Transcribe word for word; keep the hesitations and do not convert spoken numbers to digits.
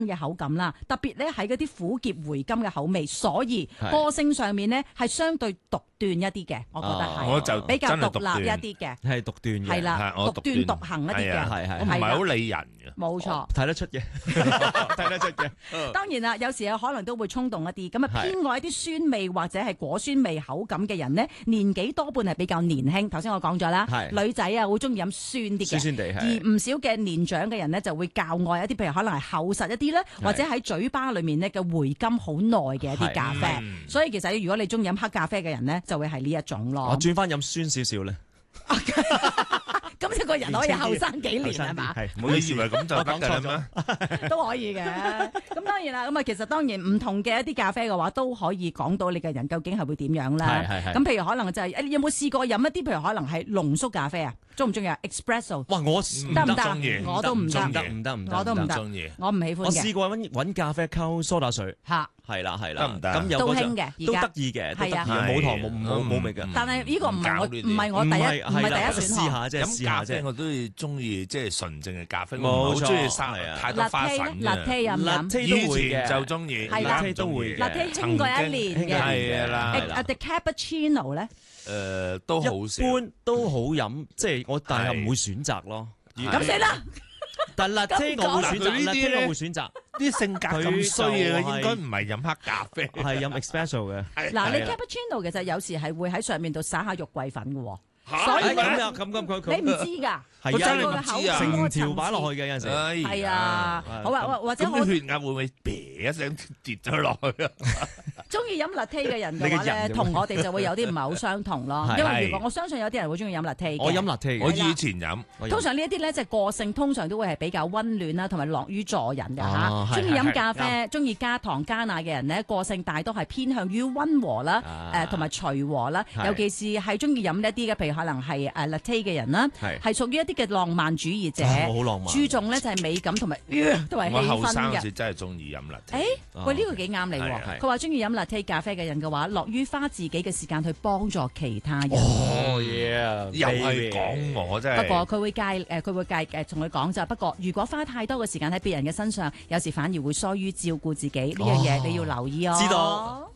嘅口感啦，特別咧喺嗰啲苦澀回甘嘅口味，所以個性上面咧係相對獨斷一啲嘅，我覺得係， 我就比較獨立一啲嘅， 係獨斷嘅， 係啦，獨斷獨行一啲嘅， 係係， 我唔係好理人嘅， 冇錯， 睇得出嘅，睇得出嘅。 當然啦，有時有可能都會衝動一啲，咁啊偏愛一啲酸味或者係果酸味口感嘅人呢，年紀多半係比較年輕。頭先我講咗啦，女仔啊會中意飲酸啲嘅， 酸酸地， 而唔少嘅年長嘅人呢，就會較愛一啲，譬如可能係厚實一啲咧，或者喺嘴巴裏面呢嘅回甘好耐嘅一啲咖啡。所以其實如果你中意飲黑咖啡嘅人呢，就會係呢一種咯。 我轉翻飲酸少少咧。 咁一個人可以後生幾年係嘛？ 係，唔好以為咁就得㗎咩？ 都可以嘅。咁當然啦，咁啊其實當然唔同嘅一啲咖啡嘅話，都可以講到你嘅人究竟係會點樣啦。咁譬如可能就係、是，你有冇試過飲一啲譬如可能係濃縮咖啡啊？中唔中意啊 ？Espresso？ 哇！我得唔得？我都唔得， 唔得唔得唔得， 我都唔得，我唔喜歡嘅。 我試過揾揾咖啡溝蘇打水。 嚇！ 係啦係啦， 得唔得？ 咁有都興嘅， 都得意嘅，係啊，冇糖冇冇冇味嘅。 但係呢個唔係我唔係我第一唔係第一選項。 試下啫，試下啫。 我都中意即係純正嘅咖啡，我好中意生太多花粉嘅。 Latte 飲唔飲？ 以前就中意 ，Latte 都會 ，Latte 興過一年嘅。 係啦。 啊，the cappuccino 咧？ 誒，都好少。 一般都好飲，即係我但係唔會選擇咯。 咁死啦！ 但 Latte 我會選擇，Latte 我會選擇。 啲性格咁衰嘅，應該唔係飲黑咖啡， 係飲 espresso 嘅。 嗱，你 cappuccino 其實有時係會喺上面度撒下肉桂粉嘅喎。 所以咁啊，咁咁佢佢你唔知㗎， 係真係唔知啊， 成條擺落去嘅有陣時， 係啊，好啊，或者我血壓會唔會嗶一聲跌咗落去啊？ 中意飲 latte 嘅人嘅話咧，同我哋就會有啲唔係好相同咯。因為如果我相信有啲人會中意飲 latte 嘅， 我飲 latte， 我以前飲。 通常呢一啲咧，即係個性通常都會係比較溫暖啦，同埋樂於助人嘅嚇。中意飲咖啡、中意加糖加奶嘅人咧，個性大多係偏向於溫和啦，誒同埋隨和啦。尤其是係中意飲一啲嘅，譬如可能係誒 latte 嘅人啦，係屬於一啲嘅浪漫主義者， 好浪漫， 注重咧就係美感同埋同埋氣氛嘅。 我後生嗰時真係中意飲 latte。 誒，喂呢個幾啱你喎！佢話中意飲 latte 咖啡嘅人嘅話，樂於花自己嘅時間去幫助其他人。 哦耶！又係講我真係。 不過佢會介誒，佢會介誒，同佢講就不過，如果花太多嘅時間喺別人嘅身上，有時反而會疏於照顧自己呢樣嘢，你要留意哦。 知道。